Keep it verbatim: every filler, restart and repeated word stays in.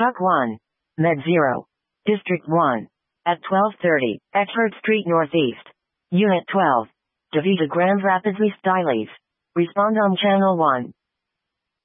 Truck one. Med zero. District one. At twelve thirty, Eckford Street Northeast. Unit twelve. Davita Grand Rapids East Dialis. Respond on Channel one.